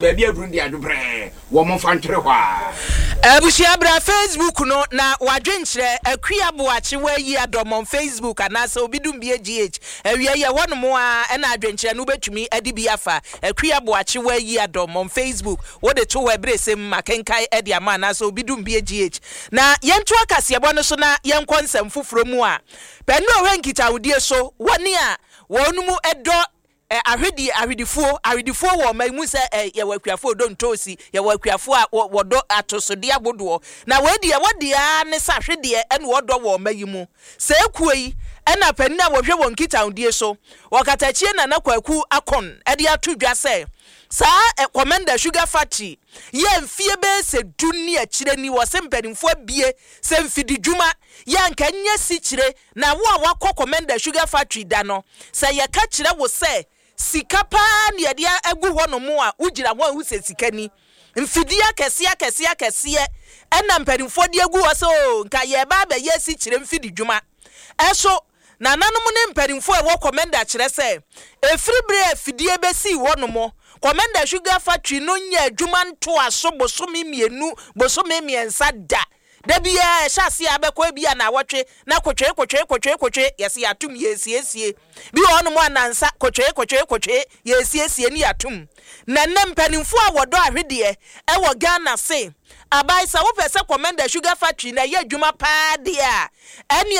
baby adrundi adubre wo mo fantwe hwa Abusia bra Facebook no na wadwenkyere akua boache wayi adom on Facebook anasa obidum bia GH awie ye wono mo a na adwenkyere no betumi adi bi afa akua boache wayi adom on Facebook wo de to webresem makenkai edi ama anasa obidum bia GH na yentu akase ebo no so na yenkonsem foforo mu a penu owenkita wodie so woni a wonu mu edo ahwedifuo wo mamu se ye wakuafo do ntosi ye wakuafo a wodo atosode abodo na wadi ne sa hwede ene wodo wo mayimu se kuyi ena panina wohwe won kitawdie so wakatachie na nakwaku akon ede atodwa se sa Commander Sugar Factory ye mfie be se duni akire ni wo se mpanimfo abie se mfidi dwuma ya nkanya si kire na wo a wakọ Commander Sugar Factory da no se ye ka kire wo se sika pa ne dia agu ho no mo a ugira ho hu se sika ni mfidia kese ena mpanimfo de agu ho so nka ye ba ba ye si kire mfidi dwuma eso na nanom ne mpanimfo e wo Commander kire se efiri bre afidie be si ho no mo Commander Sugar Factory no nya adwuma nto aso bosomi mienu bosomi miensa da bia hyase abekọ bia na wotwe na kotwe yesi atum yesiesie bi ono mo anansa kotwe yesiesie ni atum na mpanimfo a wodo ahwede e wo Ghana se abaisa wo pese Commander Sugar Factory na ye adwuma pa dia ene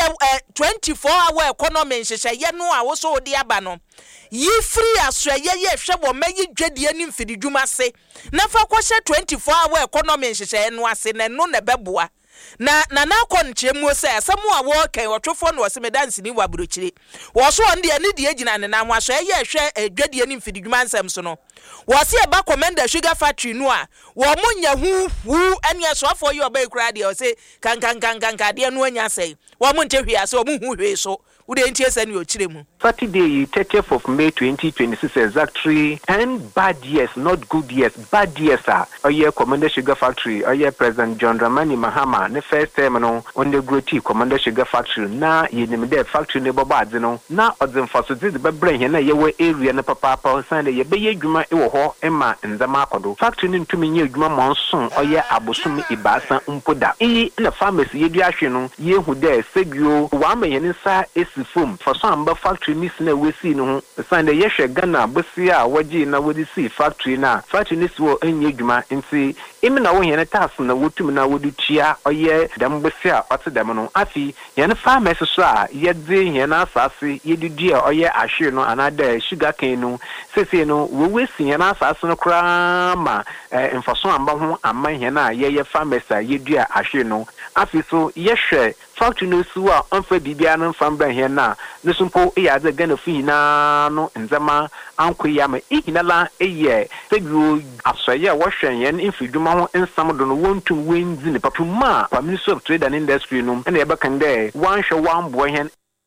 24 hour economy nhyehyeye no a wo so odi aba no yi free asra ye hwebo mayi dwadie ni mfidi dwuma se na fa kwose 24 hour economy nhyehyeye no ase na no na beboa na konchemu se asemu a wo kan wotwofo no wose medansi ni waburochire wo so on de ne de agina ne na mwaso ye hwe adwadie ni mfidi dwuma nsem so no wose e ba Commander Sugar Factory no a wo munya hu ene asofo ye oba ekura de wose kan de no anya sei wo mu ntehwe ase wo mu hu hwe so ude ntie se ne ochire mu Saturday 30th of May 2026 exactly 10 bad years not good years bad years are Commander Sugar Factory President John Dramani Mahama the first time no on the growth Commander Sugar Factory na yenim de factory ne bobadze no na odzem fasodi de bebre he na yewe area na papa sande ye beye dwuma e wo ho ema nzama akodo factory ne ntumi nye dwuma monson abosom ibasa mpoda na pharmacy yedu ahwe no yehu de seguo wa ma yene sa esifom for some factory ni sina wesi no sande ye hwe Ghana bosi a waji na wodi si factory na factory ni so enye dwuma nti imi na wo hene task na wotum na wodu tia dambosi a otedam no afi yene pharmacy so a yede hene asase yedudi a ahwe no anada sugar cane no sese no wo wesi hene asase no kra ma enfaso amba ho ama hene a ye pharmacy yedu a ahwe no afi so ye hwe factory no so a onfa bibia no famba hene na nesumpo ya ze Ghana fi na no nzama ankoya ma ihinala eye seguo asoye wo hwen yen infidwuma ho nsam do no wontum wenzi ne papuma Ministry of Trade and Industry no na yebakan de wan hwe wan bo hen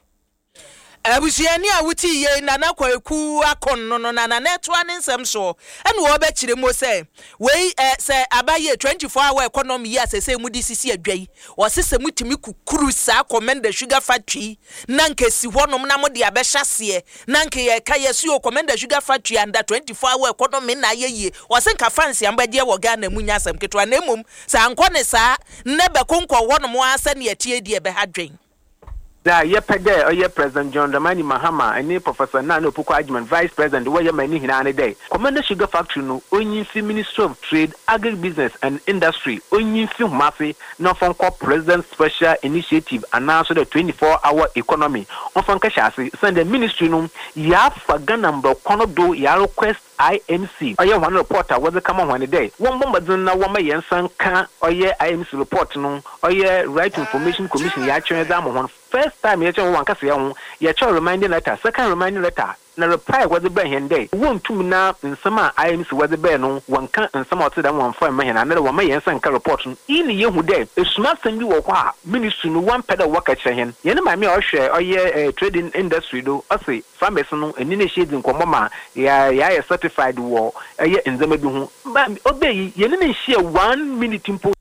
abusiani awuti ye nana kwaku akon no na netwa ne nsem so ene wo be kire mo se we se abaye 24 hour economy ya se mu disisi adwai wo se mutimi kukuru sa Commander Sugar Factory na nkesi honom na mo de abehase na nke ye ka yesu o Commander Sugar Factory under 24 hour economy na ye wo se nka fancy ambade wo Ghana munya asem ketwa na emom sa ankone sa ne be konko honom asa ne atie die be hadwen da yepede President John Dramani Mahama and Professor Nano Puko Ajman Vice President where many hinane day Commander Sugar Factory no only Ministry of Trade, Agribusiness and Industry only mafi no from President Special Initiative announced the 24-hour economy on Fankashasi send the ministry no ya faga number kono do ya request IMC one reporter was come on one day one bomba na wama yensan ka IMC report no Right Information Commission ya chenye da mo first time ya chenye wan kase ya ho ya chenye reminding letter second reminding letter na reply was the ben day won tum na nsama IMC was the ben no wanka nsama ote da wan fa ma hena na wama yensan ka report no ini yehu day esuma san bi wo kwa ministry no one pedal worker chenye ye na ma me o hwe trading industry do o say farmers no eni na shade nkomo ma ya certified wo nzama bi ho ba obeyi ye na share 1 minute impo